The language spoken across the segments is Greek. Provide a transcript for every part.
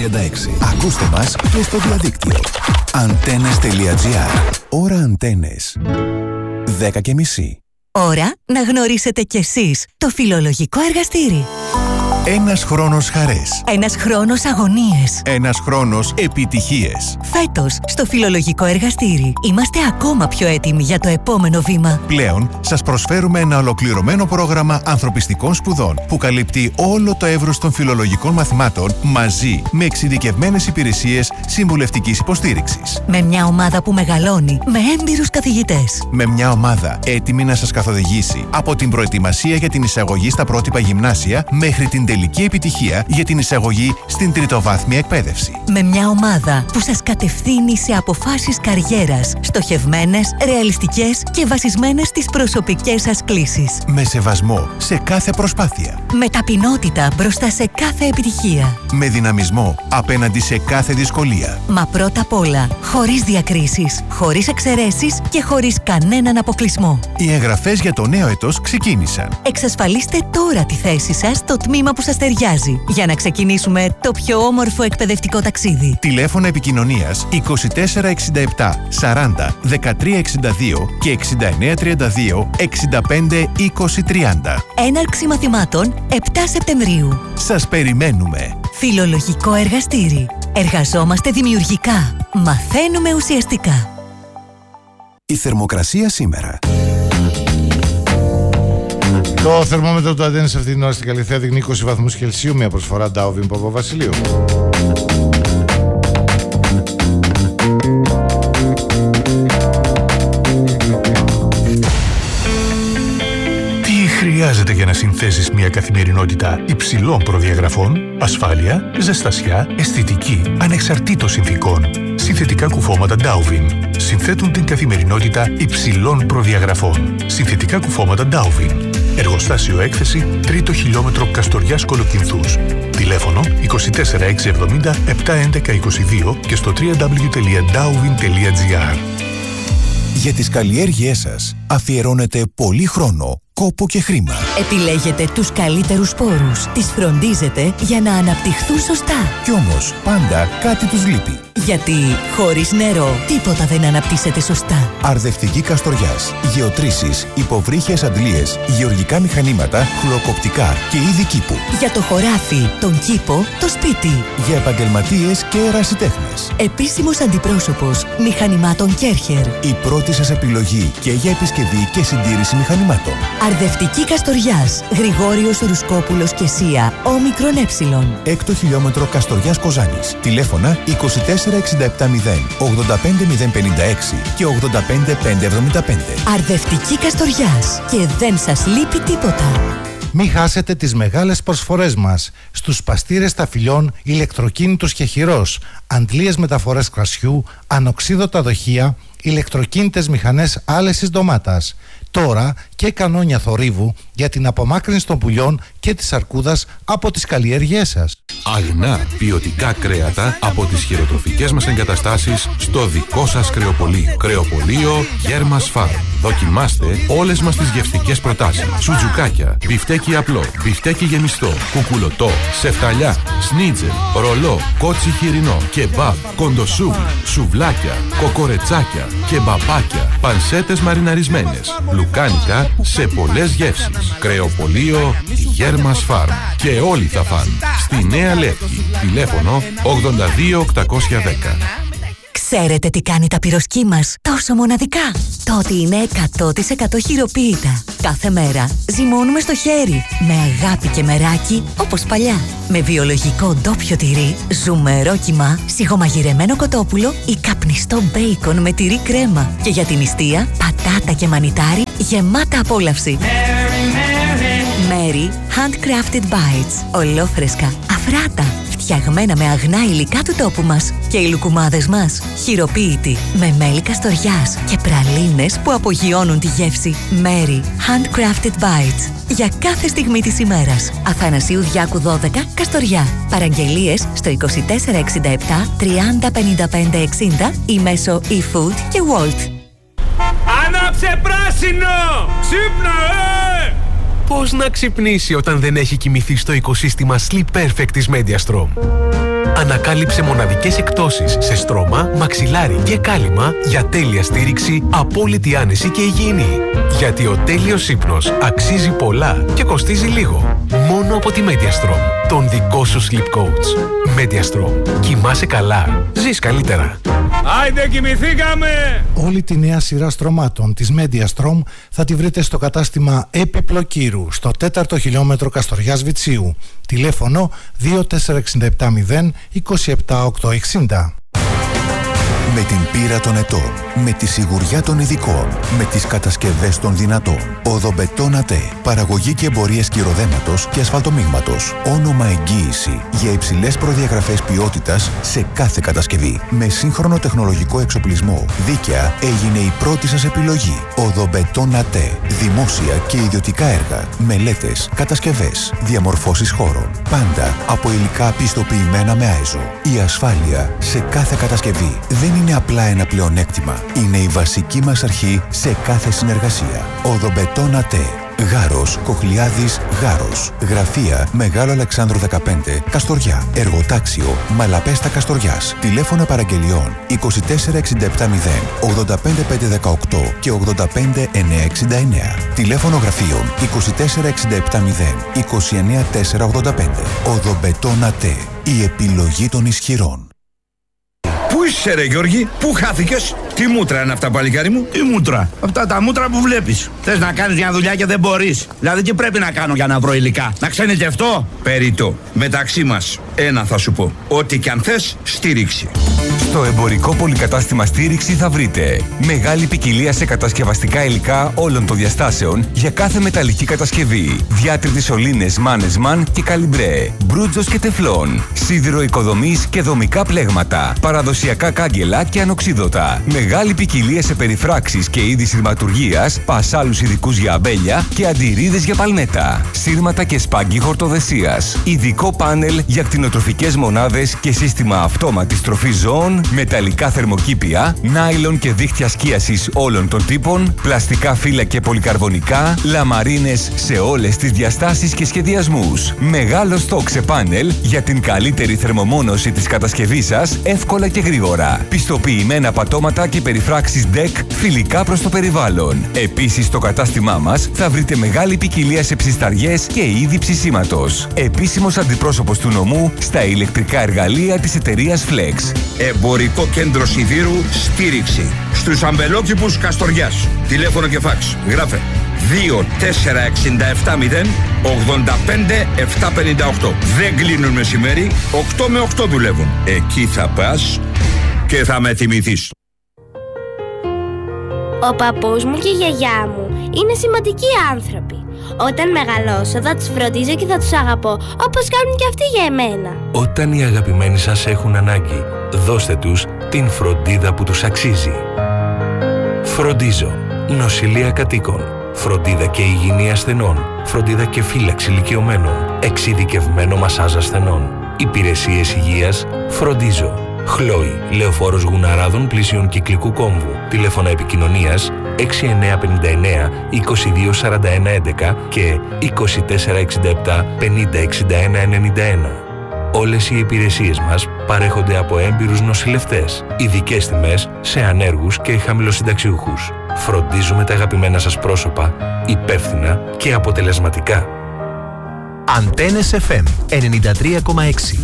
36. Ακούστε μας και στο διαδίκτυο. Antennes.gr. Ώρα Αντένες. 10:30. Ώρα να γνωρίσετε κι εσείς το φιλολογικό εργαστήρι. Ένας χρόνος χαρές. Ένας χρόνος αγωνίες. Ένας χρόνος επιτυχίες. Φέτος, στο φιλολογικό εργαστήρι, είμαστε ακόμα πιο έτοιμοι για το επόμενο βήμα. Πλέον, σας προσφέρουμε ένα ολοκληρωμένο πρόγραμμα ανθρωπιστικών σπουδών που καλύπτει όλο το εύρος των φιλολογικών μαθημάτων μαζί με εξειδικευμένες υπηρεσίες συμβουλευτικής υποστήριξης. Με μια ομάδα που μεγαλώνει, με έμπειρους καθηγητές. Με μια ομάδα έτοιμη να σας καθοδηγήσει από την προετοιμασία για την εισαγωγή στα πρότυπα γυμνάσια μέχρι την τελική επιτυχία για την εισαγωγή στην τριτοβάθμια εκπαίδευση. Με μια ομάδα που σας κατευθύνει σε αποφάσεις καριέρας, στοχευμένες, ρεαλιστικές και βασισμένες στις προσωπικές σας κλίσεις. Με σεβασμό σε κάθε προσπάθεια. Με ταπεινότητα μπροστά σε κάθε επιτυχία. Με δυναμισμό απέναντι σε κάθε δυσκολία. Μα πρώτα απ' όλα, χωρίς διακρίσεις, χωρίς εξαιρέσεις και χωρίς κανέναν αποκλεισμό. Οι εγγραφές για το νέο έτος ξεκίνησαν. Εξασφαλίστε τώρα τη θέση σας στο τμήμα που σας ταιριάζει για να ξεκινήσουμε το πιο όμορφο εκπαιδευτικό ταξίδι. Τηλέφωνα επικοινωνίας 24 67 40 13 62 και 69 32 65 20 30. Έναρξη μαθημάτων 7 Σεπτεμβρίου. Σας περιμένουμε. Φιλολογικό εργαστήρι. Εργαζόμαστε δημιουργικά. Μαθαίνουμε ουσιαστικά. Η θερμοκρασία σήμερα. Το θερμόμετρο του Αντένες αυτή την ώρα στην Καλυθέα δείχνει 20 βαθμούς Κελσίου, μια προσφορά Ντάουβιν Παπαβασιλείου. Τι χρειάζεται για να συνθέσεις μια καθημερινότητα υψηλών προδιαγραφών? Ασφάλεια, ζεστασιά, αισθητική, ανεξαρτήτως συνθηκών. Συνθετικά κουφώματα Ντάουβιν συνθέτουν την καθημερινότητα υψηλών προδιαγραφών. Συνθετικά κουφώματα Ντάουβιν. Εργοστάσιο έκθεση 3ο χιλιόμετρο Καστοριάς Κολοκυνθούς. Τηλέφωνο 24 670 711 22 και στο www.dauvin.gr. Για τις καλλιέργειές σας αφιερώνετε πολύ χρόνο, κόπο και χρήμα. Επιλέγετε τους καλύτερους σπόρους, τις φροντίζετε για να αναπτυχθούν σωστά. Κι όμως πάντα κάτι τους λείπει. Γιατί χωρίς νερό τίποτα δεν αναπτύσσεται σωστά. Αρδευτική Καστοριάς, γεωτρήσεις, υποβρύχιες αντλίες, γεωργικά μηχανήματα, χλωροκοπτικά και είδη κήπου. Για το χωράφι, τον κήπο, το σπίτι. Για επαγγελματίες και ερασιτέχνες. Επίσημος αντιπρόσωπος μηχανημάτων Κέρχερ. Η πρώτη σας επιλογή και για επισκευή και συντήρηση μηχανημάτων. Αρδευτική Καστοριάς, Γρηγόριος Ρουσκόπουλος και Σία, όμικρον έψιλον. 6ο χιλιόμετρο Καστοριάς Κοζάνης. Τηλέφωνα 24 670 85 056 και 85 575. Αρδευτική Καστοριάς. Και δεν σας λείπει τίποτα. Μην χάσετε τις μεγάλες προσφορές μας στους παστήρες ταφυλιών ηλεκτροκίνητους και χειρός, αντλίες μεταφορές κρασιού, ανοξίδωτα δοχεία, ηλεκτροκίνητες μηχανές άλεσης ντομάτας. Τώρα και κανόνια θορύβου για την απομάκρυνση των πουλιών και της αρκούδας από τις καλλιέργειές σας. Αγνά ποιοτικά κρέατα από τις χειροτροφικές μας εγκαταστάσεις στο δικό σας κρεοπωλείο. Κρεοπωλείο Γέρμας Φαρμ. Δοκιμάστε όλες μας τις γευστικές προτάσεις. Σουτζουκάκια, μπιφτέκι απλό, μπιφτέκι γεμιστό, κουκουλωτό, σεφταλιά, σνίτζελ, ρολό, κότσι χοιρινό, κεμπάμπ, κοντοσούβλι, σουβλάκια, κοκορετσάκια, κεμπαπάκια, πανσέτες μαριναρισμένες, λουκάνικα σε πολλές γεύσεις. Κρεοπωλείο Γέρμας Φαρμ. Και όλοι θα φαν. Στη Νέα Λεύκη. Τηλέφωνο 82 810. Ξέρετε τι κάνει τα πυροσκή μας τόσο μοναδικά? Το ότι είναι 100% χειροποίητα. Κάθε μέρα ζυμώνουμε στο χέρι, με αγάπη και μεράκι, όπως παλιά. Με βιολογικό ντόπιο τυρί, ζουμερό κιμά, σιγομαγειρεμένο κοτόπουλο ή καπνιστό μπέικον με τυρί κρέμα. Και για την νηστεία, πατάτα και μανιτάρι γεμάτα απόλαυση. Mary Handcrafted Bites. Ολόφρεσκα, αφράτα, φτιαγμένα με αγνά υλικά του τόπου μας. Και οι λουκουμάδες μας, χειροποίητοι, με μέλι καστοριάς και πραλίνες που απογειώνουν τη γεύση. Mary Handcrafted Bites. Για κάθε στιγμή της ημέρας. Αθανασίου Διάκου 12, Καστοριά. Παραγγελίες στο 24 67 30 55 60 ή μέσω eFood και Wolt. Άναψε πράσινο! Ξύπνα, Πώς να ξυπνήσει όταν δεν έχει κοιμηθεί στο οικοσύστημα Sleep Perfect της Mediastrom? ανακάλυψε μοναδικές εκπτώσεις σε στρώμα, μαξιλάρι και κάλυμα για τέλεια στήριξη, απόλυτη άνεση και υγιεινή. Γιατί ο τέλειος ύπνος αξίζει πολλά και κοστίζει λίγο. Μόνο από τη Mediastrom, τον δικό σου sleep coach. Mediastrom. Κοιμάσαι καλά. Ζεις καλύτερα. Άιντε κοιμηθήκαμε! Όλη τη νέα σειρά στρωμάτων της Mediastrom θα τη βρείτε στο κατάστημα Έπιπλο Κύρου, στο 4ο χιλιόμετρο Καστοριάς Βητσίου. Τηλέφωνο 24670 27860. Με την πείρα των ετών, με τη σιγουριά των ειδικών, με τις κατασκευές των δυνατών. Οδομπετόν ΑΤΕ. Παραγωγή και εμπορία σκυροδέματος και ασφαλτομίγματος. Όνομα εγγύηση για υψηλές προδιαγραφές ποιότητας σε κάθε κατασκευή. Με σύγχρονο τεχνολογικό εξοπλισμό. Δίκαια έγινε η πρώτη σας επιλογή. Οδομπετόν ΑΤΕ. Δημόσια και ιδιωτικά έργα. Μελέτες, κατασκευές, διαμορφώσεις χώρων. Πάντα από υλικά πιστοποιημένα με ΆΕΖΟ. Η ασφάλεια σε κάθε κατασκευή δεν είναι απλά ένα πλεονέκτημα. Είναι η βασική μας αρχή σε κάθε συνεργασία. Οδομπετόν ΑΤΕ. Γάρος, Κοχλιάδης, Γάρος. Γραφεία Μεγάλο Αλεξάνδρου 15, Καστοριά. Εργοτάξιο Μαλαπέστα Καστοριάς. Τηλέφωνα παραγγελιών 24670 85518 και 85969. Τηλέφωνο γραφείων 24670 29485. Οδομπετόν ΑΤΕ. Η επιλογή των ισχυρών. Πού είσαι ρε Γιώργη, πού χάθηκες? Τι μούτρα είναι αυτά, παλικάρι μου? Τι μούτρα? Αυτά τα μούτρα που βλέπεις. Θες να κάνεις μια δουλειά και δεν μπορείς. Δηλαδή τι πρέπει να κάνω για να βρω υλικά? Να ξενιτευτώ? Περιττό. Μεταξύ μας, ένα θα σου πω. Ό,τι κι αν θες, στήριξη. Στο εμπορικό πολυκατάστημα Στήριξη θα βρείτε μεγάλη ποικιλία σε κατασκευαστικά υλικά όλων των διαστάσεων για κάθε μεταλλική κατασκευή. Διάτριτες σωλήνες Mannesmann και Καλιμπρέ, μπρούτζος και τεφλόν, σίδηρο οικοδομής και δομικά πλέγματα, παραδοσιακά κάγκελα και ανοξίδωτα. Μεγάλη ποικιλία σε περιφράξεις και είδη σειρματουργίας, πασάλους ειδικούς για αμπέλια και αντιρρίδες για παλνέτα, σύρματα και σπάγκι χορτοδεσίας. Ειδικό πάνελ για κτηνοτροφικές μονάδες και σύστημα αυτόματης τροφής ζώων, μεταλλικά θερμοκήπια, νάιλον και δίχτυα σκίασης όλων των τύπων, πλαστικά φύλλα και πολυκαρβονικά, λαμαρίνες σε όλες τις διαστάσεις και σχεδιασμούς. Μεγάλο στόκ σε πάνελ για την καλύτερη θερμομόνωση της κατασκευής σας, εύκολα και γρήγορα. Πιστοποιημένα πατώματα και περιφράξεις DEC φιλικά προς το περιβάλλον. Επίσης στο κατάστημά μας θα βρείτε μεγάλη ποικιλία σε ψισταριές και είδη ψησίματος. Επίσημος αντιπρόσωπος του νομού στα ηλεκτρικά εργαλεία της εταιρείας Flex. Εμπορικό κέντρο σιδήρου Στήριξη. Στους αμπελόκηπους Καστοριάς. Τηλέφωνο και φάξ. Γράφε 24670 85758. Δεν κλείνουν μεσημέρι, 8 με 8 δουλεύουν. Εκεί θα πας και θα με θυμηθείς. Ο παππούς μου και η γιαγιά μου είναι σημαντικοί άνθρωποι. Όταν μεγαλώσω θα τους φροντίζω και θα τους αγαπώ όπως κάνουν και αυτοί για εμένα. Όταν οι αγαπημένοι σας έχουν ανάγκη, δώστε τους την φροντίδα που τους αξίζει. Φροντίζω. Νοσηλεία κατοίκων. Φροντίδα και υγιεινή ασθενών. Φροντίδα και φύλαξη ηλικιωμένων. Εξειδικευμένο μασάζ ασθενών. Υπηρεσίες υγείας. Φροντίζω. Χλόι, Λεωφόρος Γουναράδων πλήσιων Κυκλικού Κόμβου. Τηλέφωνα επικοινωνίας 6959 224111 και 2467 506191. Όλες οι υπηρεσίες μας παρέχονται από έμπειρους νοσηλευτές. Ειδικές τιμές σε ανέργους και χαμηλοσυνταξιούχους. Φροντίζουμε τα αγαπημένα σας πρόσωπα υπεύθυνα και αποτελεσματικά. Αντένες FM 93,6.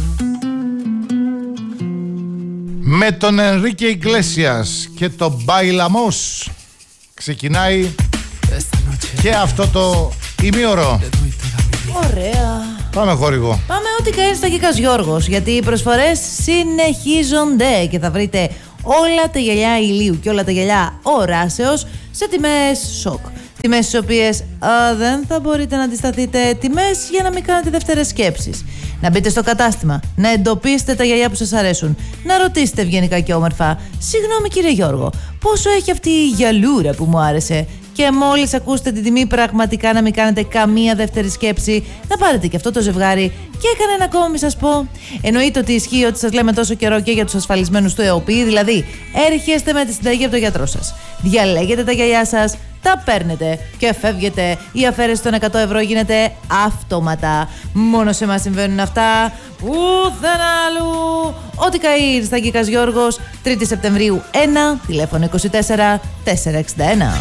Με τον Ενρίκε Ιγκλέσιας και το Bailamos ξεκινάει και αυτό το ημίωρο. Ωραία. Πάμε χορηγό. Πάμε ό,τι κάνει στα Κικάς Γιώργος, γιατί οι προσφορές συνεχίζονται και θα βρείτε όλα τα γυαλιά ηλίου και όλα τα γυαλιά οράσεως σε τιμές σοκ. Τιμές στις οποίες δεν θα μπορείτε να αντισταθείτε, τιμές για να μην κάνετε δεύτερες σκέψεις. Να μπείτε στο κατάστημα, να εντοπίσετε τα γυαλιά που σας αρέσουν, να ρωτήσετε ευγενικά και όμορφα: συγγνώμη κύριε Γιώργο, πόσο έχει αυτή η γυαλούρα που μου άρεσε? Και μόλις ακούσετε την τιμή, πραγματικά να μην κάνετε καμία δεύτερη σκέψη, να πάρετε και αυτό το ζευγάρι. Και κανένα ακόμα μη σας πω. Εννοείται ότι ισχύει ότι σας λέμε τόσο καιρό και για τους ασφαλισμένους του ΕΟΠΗ, δηλαδή έρχεστε με τη συνταγή από τον γιατρό σας. Διαλέγετε τα γυαλιά σας, τα παίρνετε και φεύγετε. Η αφαίρεση των 100 ευρώ γίνεται αυτόματα. Μόνο σε εμάς συμβαίνουν αυτά, πουθενά αλλού. Ό,τι καεί στα Γκίκας Γιώργος, 3η Σεπτεμβρίου 1, τηλέφωνο 24 461.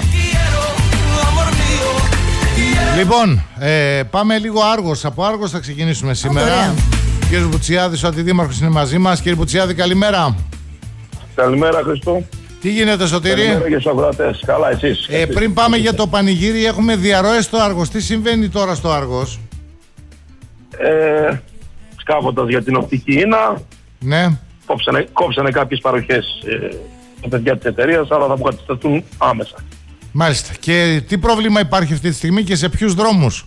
Λοιπόν, πάμε λίγο Άργος. Από Άργος θα ξεκινήσουμε σήμερα. Κύριος Μπουτσιάδης, ο Αντιδήμαρχος, είναι μαζί μας. Κύριε Μπουτσιάδη, καλημέρα. Καλημέρα, Χριστό. Τι γίνεται, Σωτήρη? Καλημέρα για τους αγρότες. Καλά, εσείς. Πριν πάμε για το πανηγύρι, έχουμε διαρροές στο Άργος. Τι συμβαίνει τώρα στο Άργος? Σκάβοντας για την οπτική ίνα. Ναι. Κόψανε κάποιες παροχές τα παιδιά της εταιρείας, αλλά θα αποκατασταθούν άμεσα. Μάλιστα. Και τι πρόβλημα υπάρχει αυτή τη στιγμή και σε ποιους δρόμους?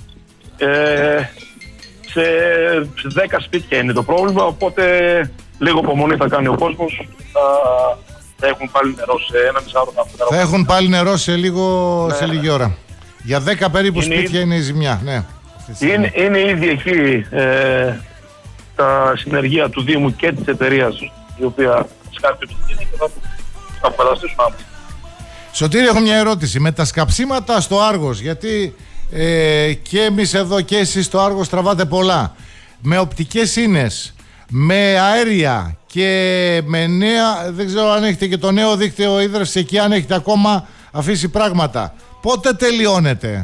Σε 10 σπίτια είναι το πρόβλημα, οπότε λίγο υπομονή θα κάνει ο κόσμος. Θα έχουν πάλι νερό σε 1,5 ώρα. Θα έχουν πάλι νερό σε λίγη ώρα. Για 10 περίπου σπίτια είναι η ζημιά. Ναι. Είναι ήδη εκεί τα συνεργεία του Δήμου και της εταιρείας, η οποία σκάφτει και θα αποκαταστήσουν άμεσα. Σωτήρη, έχω μια ερώτηση. Με τα σκαψίματα στο Άργος, γιατί και εμείς εδώ και εσείς στο Άργος τραβάτε πολλά, με οπτικές ίνες, με αέρια και με νέα, δεν ξέρω αν έχετε και το νέο δίκτυο ίδρυυσης εκεί, αν έχετε ακόμα αφήσει πράγματα, πότε τελειώνεται?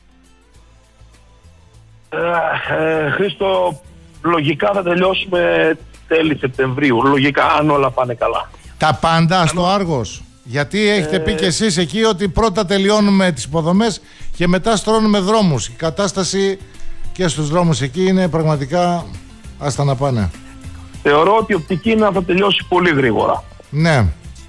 Χρήστο, λογικά θα τελειώσουμε τέλη Σεπτεμβρίου, λογικά, αν όλα πάνε καλά. Τα πάντα στο Άργος? Γιατί έχετε πει και εσείς εκεί ότι πρώτα τελειώνουμε τις υποδομές και μετά στρώνουμε δρόμους. Η κατάσταση και στους δρόμους εκεί είναι πραγματικά άστα να πάνε. Θεωρώ ότι η οπτική θα τελειώσει πολύ γρήγορα. Ναι.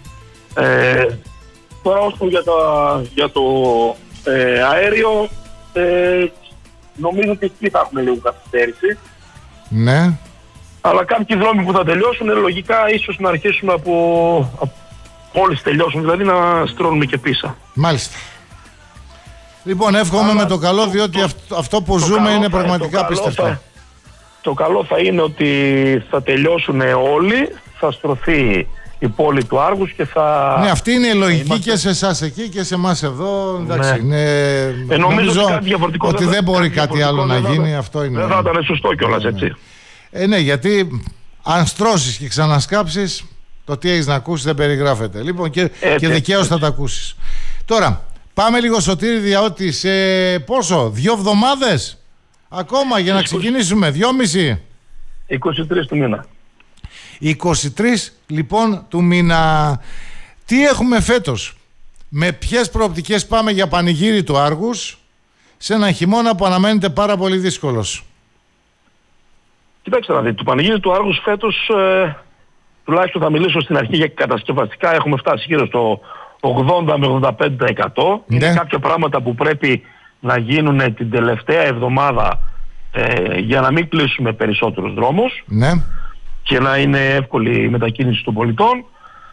Τώρα όσο για το αέριο, νομίζω ότι εκεί θα έχουμε λίγο καθυστέρηση. Ναι. Αλλά κάποιοι δρόμοι που θα τελειώσουν, λογικά ίσως να αρχίσουμε από μόλις τελειώσουν, δηλαδή να στρώνουμε και πίσω. Μάλιστα. Λοιπόν, εύχομαι με το καλό, διότι αυτό που ζούμε είναι πραγματικά απίστευτο. Το καλό θα είναι ότι θα τελειώσουν όλοι, θα στρωθεί η πόλη του Άργους και θα... Ναι, αυτή είναι η λογική και σε εσάς εκεί και σε εμάς εδώ. Εντάξει, ναι. Νομίζω ότι δεν μπορεί κάτι άλλο να γίνει. Αυτό είναι. Δεν θα ήταν σωστό κιόλας, έτσι. Ναι, γιατί αν στρώσεις και ξανασκάψεις, το τι έχεις να ακούσεις δεν περιγράφεται. Λοιπόν, και δικαίως θα τα ακούσεις. Τώρα, πάμε λίγο, Σωτήρη, διότι σε πόσο, 2 εβδομάδες ακόμα για να ξεκινήσουμε, 2,5. 23 του μήνα. 23 λοιπόν του μήνα. Τι έχουμε φέτος? Με ποιες προοπτικές πάμε για πανηγύρι του Άργους σε έναν χειμώνα που αναμένεται πάρα πολύ δύσκολος? Κοιτάξτε να δείτε, το πανηγύρι του Άργους φέτος, τουλάχιστον θα μιλήσω στην αρχή για κατασκευαστικά, έχουμε φτάσει γύρω στο 80 με 85%. Είναι κάποια πράγματα που πρέπει να γίνουν την τελευταία εβδομάδα για να μην κλείσουμε περισσότερους δρόμους, ναι, και να είναι εύκολη η μετακίνηση των πολιτών.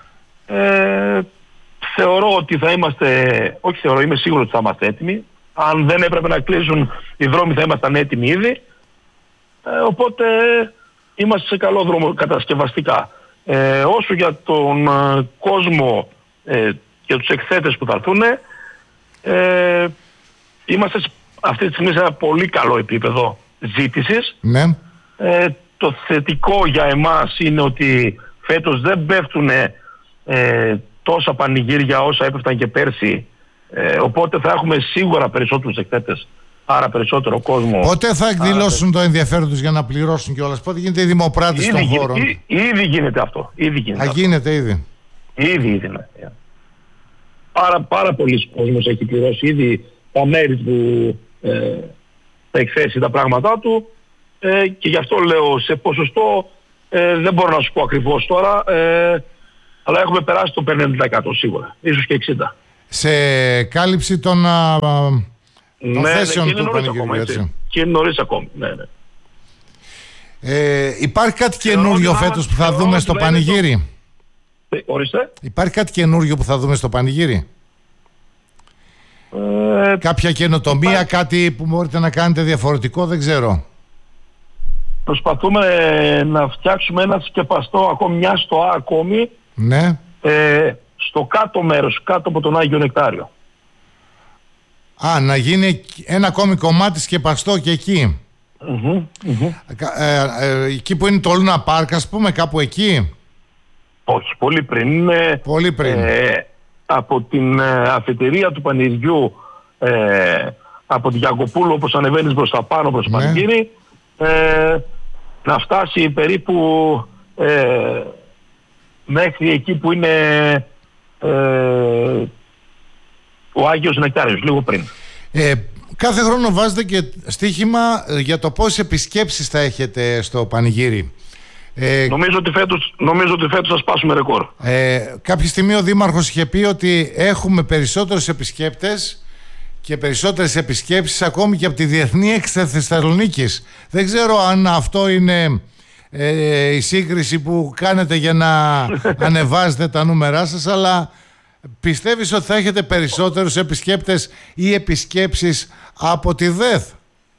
Θεωρώ ότι θα είμαστε, όχι θεωρώ, είμαι σίγουρος ότι θα είμαστε έτοιμοι. Αν δεν έπρεπε να κλείσουν οι δρόμοι θα ήμασταν έτοιμοι ήδη. Οπότε είμαστε σε καλό δρόμο κατασκευαστικά. Όσο για τον κόσμο και τους εκθέτες που θα έρθουν, είμαστε αυτή τη στιγμή σε ένα πολύ καλό επίπεδο ζήτησης. Ναι. Το θετικό για εμάς είναι ότι φέτος δεν πέφτουν τόσα πανηγύρια όσα έπεφταν και πέρσι, οπότε θα έχουμε σίγουρα περισσότερους εκθέτες, άρα περισσότερο κόσμο. Πότε θα εκδηλώσουν το ενδιαφέρον τους για να πληρώσουν κιόλας? Πότε γίνεται η δημοπράτηση των χώρων? Ήδη γίνεται αυτό. Γίνεται ήδη. Ήδη, ναι. Πάρα πολλοί κόσμος έχει πληρώσει ήδη τα μέρη που θα εκθέσει τα πράγματά του, και γι' αυτό λέω σε ποσοστό δεν μπορώ να σου πω ακριβώς τώρα, αλλά έχουμε περάσει το 50% σίγουρα, ίσως και 60%. Σε κάλυψη των θέσεων του πανηγυρίου, έτσι. Και είναι νωρίς ακόμη, ναι. Υπάρχει κάτι καινούριο φέτος που θα δούμε στο πανηγύρι? Ορίστε. Υπάρχει κάτι καινούριο που θα δούμε στο πανηγύρι? Κάποια καινοτομία, κάτι που μπορείτε να κάνετε διαφορετικό, δεν ξέρω. Προσπαθούμε να φτιάξουμε ένα σκεπαστό, ακόμη μια στοά ακόμη, ναι, στο κάτω μέρος, κάτω από τον Άγιο Νεκτάριο. Α, να γίνει ένα ακόμη κομμάτι σκεπαστό και εκεί. Εκεί που είναι το Λούνα Πάρκ, ας πούμε, κάπου εκεί. Όχι, πολύ πριν. Πολύ πριν. Από την αφετηρία του πανηγυριού, από την Γιακοπούλου, όπως ανεβαίνεις προς τα πάνω, προς το πανηγύρι, να φτάσει περίπου μέχρι εκεί που είναι ο Άγιος Νεκτάριος, λίγο πριν. Κάθε χρόνο βάζετε και στοίχημα για το πόσες επισκέψεις θα έχετε στο πανηγύρι. Νομίζω ότι φέτος θα σπάσουμε ρεκόρ. Κάποια στιγμή ο Δήμαρχος είχε πει ότι έχουμε περισσότερους επισκέπτες και περισσότερες επισκέψεις ακόμη και από τη Διεθνή Έξτρα Θεσσαλονίκης. Δεν ξέρω αν αυτό είναι η σύγκριση που κάνετε για να ανεβάζετε τα νούμερά σας, αλλά πιστεύεις ότι θα έχετε περισσότερους επισκέπτες ή επισκέψεις από τη ΔΕΘ?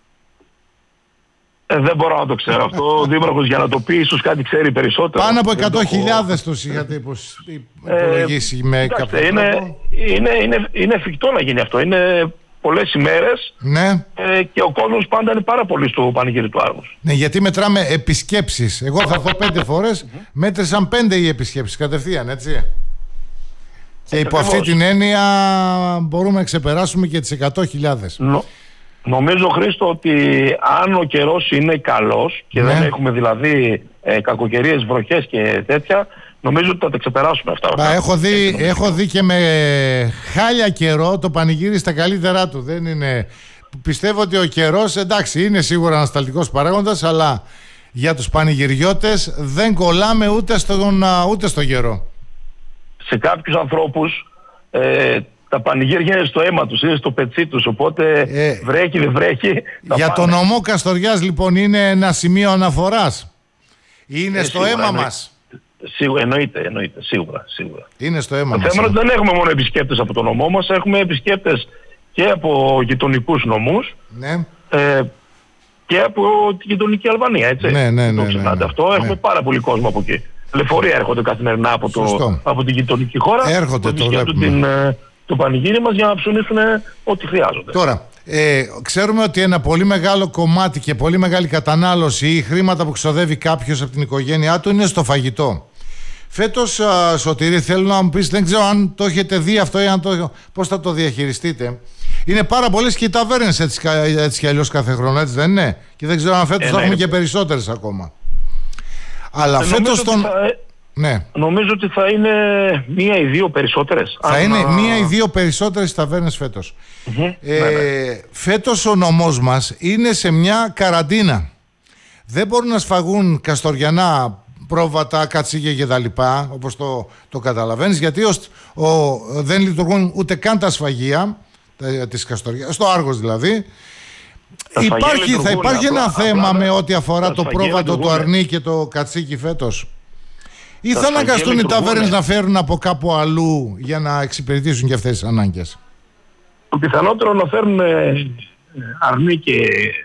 Δεν μπορώ να το ξέρω αυτό. Ο Δήμαρχος για να το πει ίσως κάτι ξέρει περισσότερο. Πάνω από 100.000 τους είχατε υπολογίσει με κάποιο τρόπο. Είναι εφικτό να γίνει αυτό. Είναι πολλές ημέρες, ναι. Και ο κόσμος πάντα είναι πάρα πολύ στο πανηγύρι του Άργους. Ναι, γιατί μετράμε επισκέψεις. Εγώ θα έρθω 5 φορές, μέτρησαν 5 οι επισκέψεις κατευθείαν, έτσι. Και υπό αυτή την έννοια μπορούμε να ξεπεράσουμε και τις 100.000. Νομίζω, Χρήστο, ότι αν ο καιρός είναι καλός και δεν έχουμε δηλαδή κακοκαιρίες, βροχές και τέτοια, νομίζω ότι θα τα ξεπεράσουμε αυτά. Έχω δει και με χάλια καιρό το πανηγύρι στα καλύτερά του. Δεν είναι... Πιστεύω ότι ο καιρός, εντάξει, είναι σίγουρα ανασταλτικός παράγοντας, αλλά για τους πανηγυριώτες δεν κολλάμε ούτε στο καιρό. Σε κάποιους ανθρώπους τα πανηγύρια είναι στο αίμα τους, είναι στο πετσί τους, οπότε βρέχει δεν βρέχει. Για τον νομό Καστοριάς λοιπόν είναι ένα σημείο αναφοράς. Είναι στο αίμα μας. Εννοείται, σίγουρα. Είναι στο αίμα μας. Το θέμα είναι ότι δεν έχουμε μόνο επισκέπτες από τον νομό μας, έχουμε επισκέπτες και από γειτονικούς νομούς, ναι. Και από τη γειτονική Αλβανία, έτσι. Ναι. Αυτό. Έχουμε πάρα πολύ κόσμο από εκεί. Λεωφορεία έρχονται καθημερινά από την γειτονική χώρα. Έρχονται, το βλέπουμε. Το πανηγύρι μας για να ψωνίσουν ό,τι χρειάζονται. Τώρα, ξέρουμε ότι ένα πολύ μεγάλο κομμάτι και πολύ μεγάλη κατανάλωση ή χρήματα που ξοδεύει κάποιος από την οικογένειά του είναι στο φαγητό. Φέτος, Σωτήρη, θέλω να μου πεις, δεν ξέρω αν το έχετε δει αυτό ή πώς θα το διαχειριστείτε. Είναι πάρα πολλές και οι ταβέρνες έτσι κι αλλιώς κάθε χρόνο, έτσι δεν είναι? Και δεν ξέρω αν φέτος θα έχουμε και περισσότερες ακόμα. Αλλά φέτος ναι. Νομίζω ότι θα είναι 1 ή 2 περισσότερες. Θα είναι 1 ή 2 περισσότερες ταβέρνες φέτος. Φέτος ο νομός μας είναι σε μια καραντίνα. Δεν μπορούν να σφαγούν καστοριανά πρόβατα, κατσίκια και τα λοιπά, όπως το καταλαβαίνεις, γιατί δεν λειτουργούν ούτε καν τα σφαγεία της Καστοριάς, στο Άργος δηλαδή. Θα υπάρχει ένα θέμα με ό,τι αφορά το πρόβατο, το αρνί και το κατσίκι φέτος? Ή θα αναγκαστούν οι ταβέρνες να φέρουν από κάπου αλλού για να εξυπηρετήσουν και αυτές τις ανάγκες? Το πιθανότερο να φέρουν αρνί και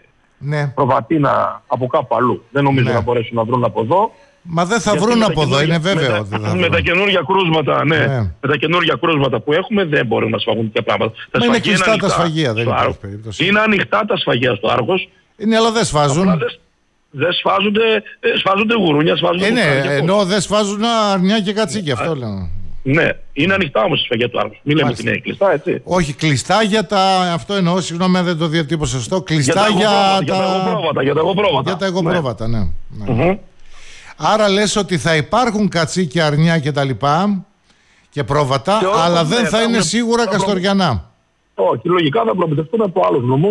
προβατίνα από κάπου αλλού. Δεν νομίζω να μπορέσουν να βρουν από εδώ. Μα δεν θα βρουν από εδώ, είναι βέβαιο. Με τα καινούργια κρούσματα, με τα καινούργια κρούσματα που έχουμε δεν μπορούν να σφαγούν τέτοια πράγματα. Είναι κλειστά τα σφαγεία, δεν υπάρχει περίπτωση. Είναι ανοιχτά τα σφαγεία στο Άργος. Είναι, αλλά δεν σφάζουν. Δεν σφάζονται γουρούνια, σφάζονται ενώ δεν σφάζουν αρνιά και κατσίκια, αυτό λέω. Ναι, είναι ανοιχτά όμως η σφαγεία του Άργους. Μην λέμε ότι είναι κλειστά, έτσι. Όχι, κλειστά για τα... Αυτό εννοώ, συγγνώμη αν δεν το διατύπωσα σωστό. Κλειστά για τα εγωπρόβατα, ναι. Άρα λες ότι θα υπάρχουν κατσίκια, αρνιά και τα λοιπά και πρόβατα, αλλά δεν θα είναι σίγουρα καστοριανά. Όχι, λογικά θα προμηθευτούν από άλλους νομούς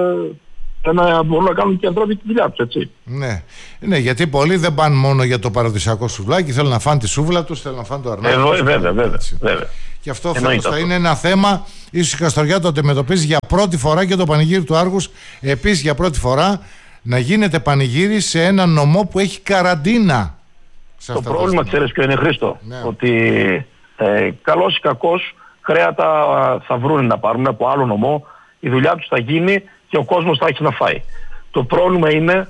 να μπορούν να κάνουν και ανθρώποι τη δουλειά τους, έτσι. Ναι, γιατί πολλοί δεν πάνε μόνο για το παραδοσιακό σουβλάκι, θέλουν να φάνε τη σούβλα τους, θέλουν να φάνε το αρνάκι. Βέβαια. Και αυτό θα είναι ένα θέμα. Ίσως η Καστοριά το αντιμετωπίζει για πρώτη φορά και το πανηγύρι του Άργους επίσης για πρώτη φορά, να γίνεται πανηγύρι σε ένα νομό που έχει καραντίνα. Το πρόβλημα, ξέρεις ποιο είναι, Χρήστο? Ότι καλός ή κακός χρέατα θα βρουν να πάρουν από άλλο νομό, η δουλειά τους θα γίνει και ο κόσμος θα έχει να φάει. Το πρόβλημα είναι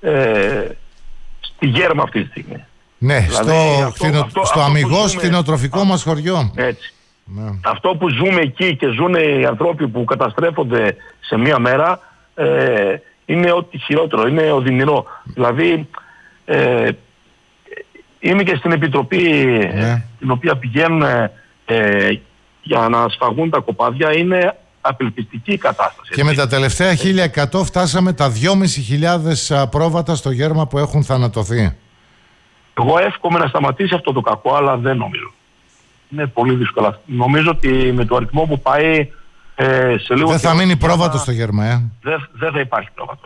στη Γέρμα αυτή τη στιγμή. Ναι, δηλαδή, στο αμιγώς κτηνοτροφικό μας χωριό. Έτσι. Αυτό που ζούμε εκεί και ζουν οι ανθρώποι που καταστρέφονται σε μία μέρα είναι ό,τι χειρότερο, είναι οδυνηρό. Δηλαδή είμαι και στην επιτροπή την οποία πηγαίνουν για να σφαγούν τα κοπάδια. Είναι απελπιστική η κατάσταση. Και με τα τελευταία 1.100 φτάσαμε τα 2.500 πρόβατα στο Γέρμα που έχουν θανατωθεί. Εγώ εύχομαι να σταματήσει αυτό το κακό, αλλά δεν νομίζω. Είναι πολύ δύσκολο. Νομίζω ότι με το αριθμό που πάει σε λίγο... Δεν θα μείνει πρόβατο στο Γέρμα, Δεν θα υπάρχει πρόβατο.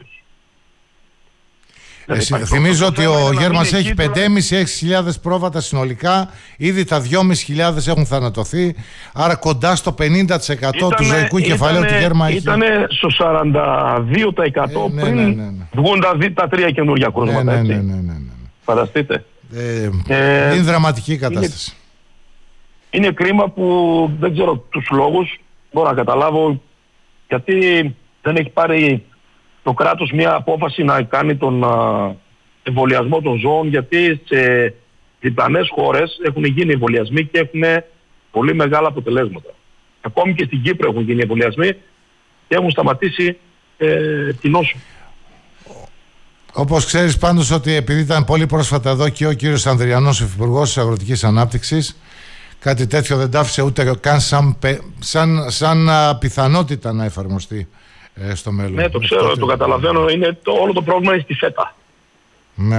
Θυμίζω ότι ο Γέρμας έχει 5.500-6.000 πρόβατα συνολικά. Ήδη τα 2.500 έχουν θανατωθεί. Άρα κοντά στο 50% του ζωικού κεφαλαίου του Γέρμα έχει. Ήταν στο 42% πριν βγουν τα 3 καινούργια κρούσματα. Φανταστείτε. Είναι δραματική η κατάσταση. Είναι κρίμα που δεν ξέρω τους λόγους. Μπορώ να καταλάβω γιατί δεν έχει πάρει το κράτος μια απόφαση να κάνει τον εμβολιασμό των ζώων, γιατί σε διπλανές χώρες έχουν γίνει εμβολιασμοί και έχουν πολύ μεγάλα αποτελέσματα. Ακόμη και στην Κύπρο έχουν γίνει εμβολιασμοί και έχουν σταματήσει την νόσο. Όπως ξέρεις πάντως ότι επειδή ήταν πολύ πρόσφατα εδώ και ο κύριος Ανδριανός, Υφυπουργός της Αγροτικής Ανάπτυξης, κάτι τέτοιο δεν τ' άφησε ούτε καν σαν πιθανότητα να εφαρμοστεί στο μέλλον. Ναι, το ξέρω, το καταλαβαίνω. Όλο το πρόβλημα είναι στη φέτα. Ναι.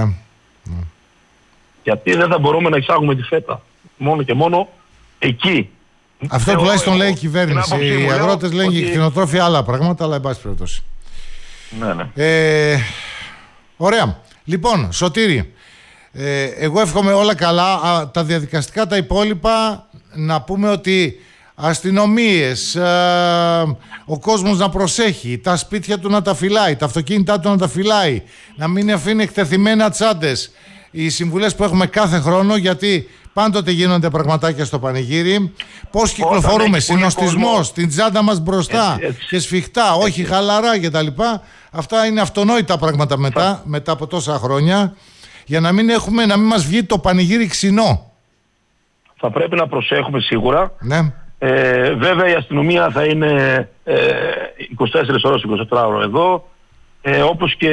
Γιατί δεν θα μπορούμε να εισάγουμε τη φέτα. Μόνο και μόνο εκεί. Αυτό τουλάχιστον λέει η κυβέρνηση. Οι αγρότες λένε και οι κτηνοτρόφοι άλλα πράγματα, αλλά εν πάση περιπτώσει. Ναι. Ωραία. Λοιπόν, Σωτήρη, εγώ εύχομαι όλα καλά. Τα διαδικαστικά, τα υπόλοιπα, να πούμε ότι αστυνομίες, ο κόσμος να προσέχει, τα σπίτια του να τα φυλάει, τα αυτοκίνητά του να τα φυλάει, να μην αφήνει εκτεθειμένα τσάντες. Οι συμβουλές που έχουμε κάθε χρόνο, γιατί πάντοτε γίνονται πραγματάκια στο πανηγύρι. Πώς κυκλοφορούμε, συνοστισμός, την τσάντα μας μπροστά και σφιχτά, όχι χαλαρά κτλ. Αυτά είναι αυτονόητα πράγματα μετά από τόσα χρόνια, για να μην μας βγει το πανηγύρι ξινό. Θα πρέπει να προσέχουμε σίγουρα. Ναι. Βέβαια η αστυνομία θα είναι 24 ώρες 24 ώρες εδώ, όπως και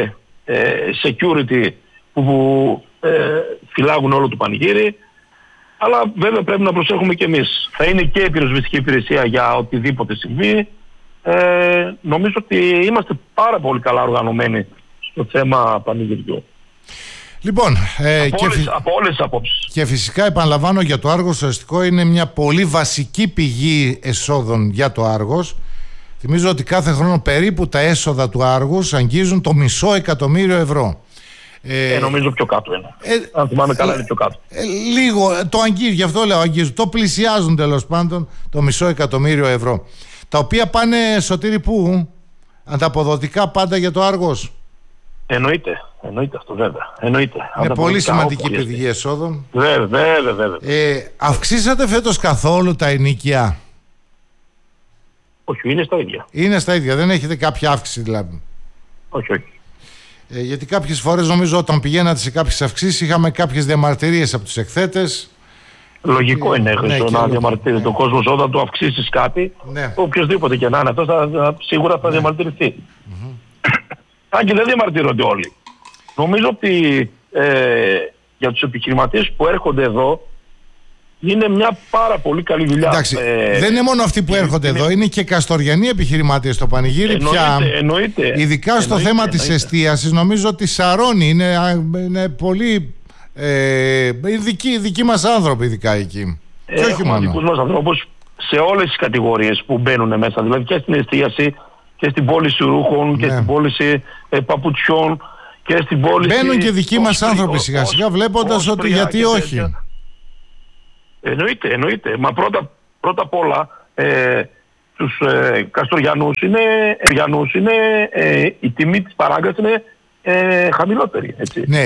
security που φυλάγουν όλο το πανηγύρι, αλλά βέβαια πρέπει να προσέχουμε και εμείς. Θα είναι και η πυροσβεστική υπηρεσία για οτιδήποτε συμβεί. Νομίζω ότι είμαστε πάρα πολύ καλά οργανωμένοι στο θέμα πανηγυριού. Λοιπόν, από όλες τις απόψεις. Και φυσικά επαναλαμβάνω, για το Άργος το αστικό είναι μια πολύ βασική πηγή εσόδων για το Άργος. Θυμίζω ότι κάθε χρόνο περίπου τα έσοδα του Άργους αγγίζουν το 500.000 ευρώ. Νομίζω πιο κάτω είναι. Αν θυμάμαι καλά είναι πιο κάτω. Λίγο, το αγγίζουν, γι' αυτό λέω αγγίζουν. Το πλησιάζουν τέλος πάντων το 500.000 ευρώ. Τα οποία πάνε, Σωτήρη, πού? Ανταποδοτικά πάντα για το Άργος. Εννοείται αυτό, βέβαια. Είναι πολύ σημαντική πηγή εσόδων. Βέβαια. Αυξήσατε φέτος καθόλου τα ενοίκια? Όχι, είναι στα ίδια. Είναι στα ίδια, δεν έχετε κάποια αύξηση δηλαδή? Όχι. Γιατί κάποιες φορές νομίζω όταν πηγαίνατε σε κάποιες αυξήσεις είχαμε κάποιες διαμαρτυρίες από τους εκθέτες. Λογικό είναι να διαμαρτύρεται ο κόσμος όταν του αυξήσεις κάτι. Οποιοςδήποτε και να είναι αυτό, σίγουρα θα διαμαρτυρηθεί. Αν και δεν διαμαρτύρονται όλοι. Νομίζω ότι για τους επιχειρηματίες που έρχονται εδώ είναι μια πάρα πολύ καλή δουλειά. Εντάξει, δεν είναι μόνο αυτοί που έρχονται εδώ, είναι και καστοριανοί επιχειρηματίες στο πανηγύρι πια. Ειδικά στο θέμα της εστίασης, νομίζω ότι σαρώνει. Είναι πολύ δικοί μας άνθρωποι, ειδικά εκεί. Και όχι μόνο. Δικούς μας ανθρώπους σε όλες τις κατηγορίες που μπαίνουν μέσα, δηλαδή και στην εστίαση και στην πώληση ρούχων και στην πώληση παπουτσιών και στην πώληση... Μπαίνουν και δικοί μας άνθρωποι σιγά σιγά, βλέποντας ότι γιατί όχι. Εννοείται. Μα πρώτα απ' όλα τους Καστοριανούς είναι η τιμή της παράγκας είναι χαμηλότερη. Έτσι. Ναι.